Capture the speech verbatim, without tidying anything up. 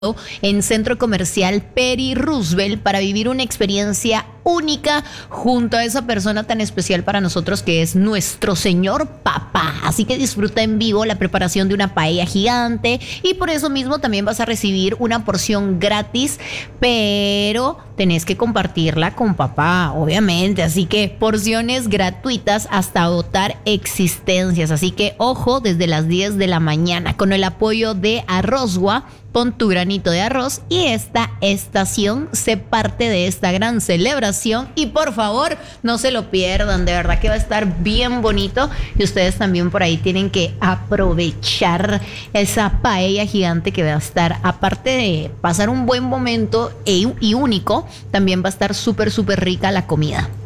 en Centro Comercial Peri Roosevelt para vivir una experiencia única junto a esa persona tan especial para nosotros que es nuestro señor papá. Así que disfruta en vivo la preparación de una paella gigante y por eso mismo también vas a recibir una porción gratis, pero tenés que compartirla con papá, obviamente. Así que porciones gratuitas hasta agotar existencias. Así que ojo, desde las diez de la mañana con el apoyo de Arrozgua. Pon tu granito de arroz y esta estación se parte de esta gran celebración y por favor no se lo pierdan, de verdad que va a estar bien bonito y ustedes también por ahí tienen que aprovechar esa paella gigante que va a estar, aparte de pasar un buen momento y único, también va a estar súper súper rica la comida.